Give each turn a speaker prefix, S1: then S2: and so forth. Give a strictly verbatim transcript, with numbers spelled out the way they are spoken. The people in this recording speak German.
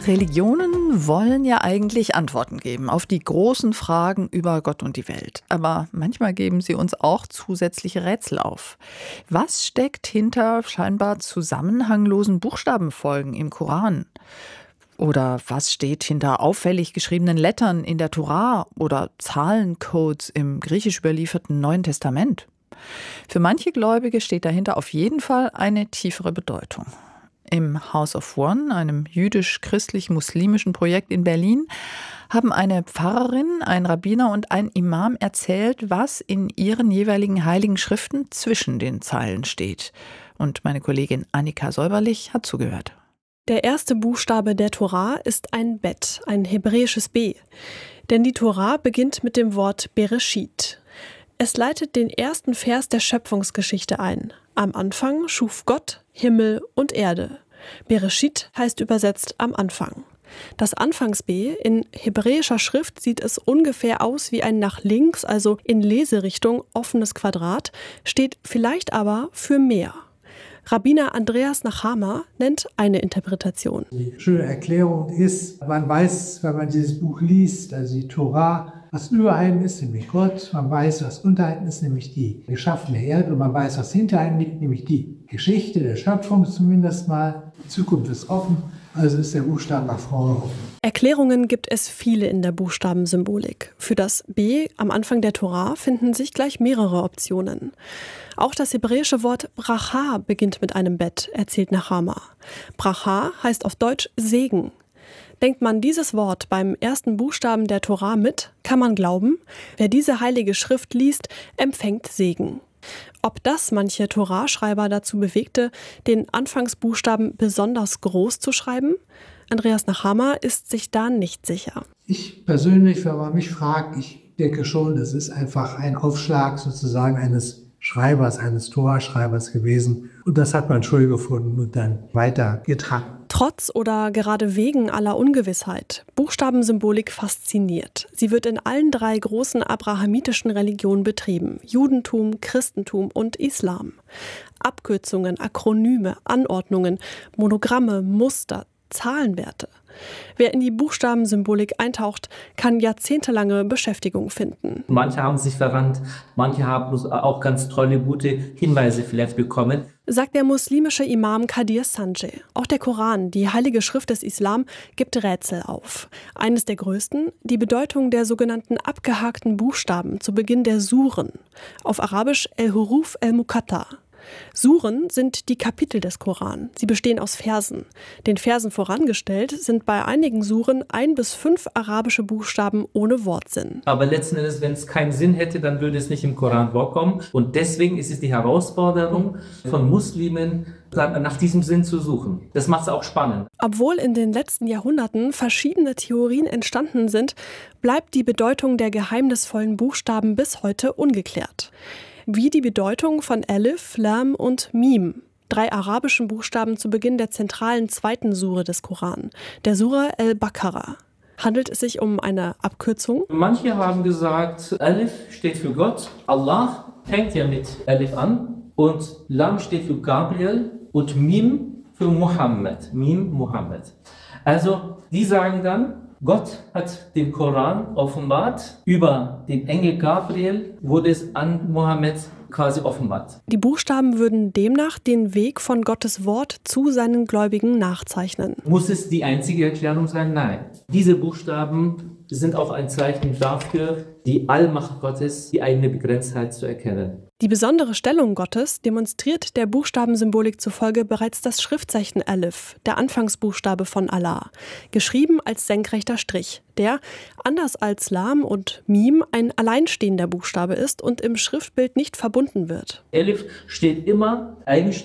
S1: Religionen wollen ja eigentlich Antworten geben auf die großen Fragen über Gott und die Welt. Aber manchmal geben sie uns auch zusätzliche Rätsel auf. Was steckt hinter scheinbar zusammenhanglosen Buchstabenfolgen im Koran? Oder was steht hinter auffällig geschriebenen Lettern in der Tora oder Zahlencodes im griechisch überlieferten Neuen Testament? Für manche Gläubige steht dahinter auf jeden Fall eine tiefere Bedeutung. Im House of One, einem jüdisch-christlich-muslimischen Projekt in Berlin, haben eine Pfarrerin, ein Rabbiner und ein Imam erzählt, was in ihren jeweiligen heiligen Schriften zwischen den Zeilen steht. Und meine Kollegin Annika Säuberlich hat zugehört.
S2: Der erste Buchstabe der Tora ist ein Bet, ein hebräisches B. Denn die Tora beginnt mit dem Wort Bereshit. Es leitet den ersten Vers der Schöpfungsgeschichte ein. Am Anfang schuf Gott Himmel und Erde. Bereshit heißt übersetzt am Anfang. Das Anfangs-B in hebräischer Schrift sieht es ungefähr aus wie ein nach links, also in Leserichtung offenes Quadrat, steht vielleicht aber für mehr. Rabbiner Andreas Nachama nennt eine Interpretation.
S3: Die schöne Erklärung ist, man weiß, wenn man dieses Buch liest, also die Tora, was über einem ist, nämlich Gott, man weiß, was unter einem ist, nämlich die geschaffene Erde, und man weiß, was hinter einem liegt, nämlich die Geschichte der Schöpfung zumindest mal. Die Zukunft ist offen, also ist der Buchstabe nach vorne offen.
S2: Erklärungen gibt es viele in der Buchstabensymbolik. Für das B am Anfang der Tora finden sich gleich mehrere Optionen. Auch das hebräische Wort Bracha beginnt mit einem Bet, erzählt Nachama. Bracha heißt auf Deutsch Segen. Denkt man dieses Wort beim ersten Buchstaben der Tora mit, kann man glauben, wer diese heilige Schrift liest, empfängt Segen. Ob das manche Tora-Schreiber dazu bewegte, den Anfangsbuchstaben besonders groß zu schreiben? Andreas Nachama ist sich da nicht sicher.
S3: Ich persönlich, wenn man mich fragt, ich denke schon, das ist einfach ein Aufschlag sozusagen eines Schreibers, eines Tora-Schreibers gewesen. Und das hat man schön gefunden und dann weitergetragen.
S2: Trotz oder gerade wegen aller Ungewissheit, Buchstabensymbolik fasziniert. Sie wird in allen drei großen abrahamitischen Religionen betrieben: Judentum, Christentum und Islam. Abkürzungen, Akronyme, Anordnungen, Monogramme, Muster, Zahlenwerte. Wer in die Buchstabensymbolik eintaucht, kann jahrzehntelange Beschäftigung finden.
S4: Manche haben sich verrannt, manche haben auch ganz tolle, gute Hinweise vielleicht bekommen.
S2: Sagt der muslimische Imam Kadir Sanjay. Auch der Koran, die heilige Schrift des Islam, gibt Rätsel auf. Eines der größten, die Bedeutung der sogenannten abgehakten Buchstaben zu Beginn der Suren. Auf Arabisch El-Huruf El-Muqatta. Suren sind die Kapitel des Koran. Sie bestehen aus Versen. Den Versen vorangestellt sind bei einigen Suren ein bis fünf arabische Buchstaben ohne Wortsinn.
S4: Aber letzten Endes, wenn es keinen Sinn hätte, dann würde es nicht im Koran vorkommen. Und deswegen ist es die Herausforderung von Muslimen, nach diesem Sinn zu suchen. Das macht es auch spannend.
S2: Obwohl in den letzten Jahrhunderten verschiedene Theorien entstanden sind, bleibt die Bedeutung der geheimnisvollen Buchstaben bis heute ungeklärt. Wie die Bedeutung von Alif, Lam und Mim, drei arabischen Buchstaben zu Beginn der zentralen zweiten Sure des Koran, der Sure al-Baqarah. Handelt es sich um eine Abkürzung?
S4: Manche haben gesagt, Alif steht für Gott, Allah fängt ja mit Alif an, und Lam steht für Gabriel und Mim für Muhammad, Mim Muhammad. Also die sagen dann, Gott hat den Koran offenbart. Über den Engel Gabriel wurde es an Mohammed quasi offenbart.
S2: Die Buchstaben würden demnach den Weg von Gottes Wort zu seinen Gläubigen nachzeichnen.
S4: Muss es die einzige Erklärung sein? Nein. Diese Buchstaben sind auch ein Zeichen dafür, die Allmacht Gottes, die eigene Begrenztheit zu erkennen.
S2: Die besondere Stellung Gottes demonstriert der Buchstabensymbolik zufolge bereits das Schriftzeichen Alif, der Anfangsbuchstabe von Allah, geschrieben als senkrechter Strich, der, anders als Lam und Mim, ein alleinstehender Buchstabe ist und im Schriftbild nicht verbunden wird.
S4: Alif steht immer eigenständig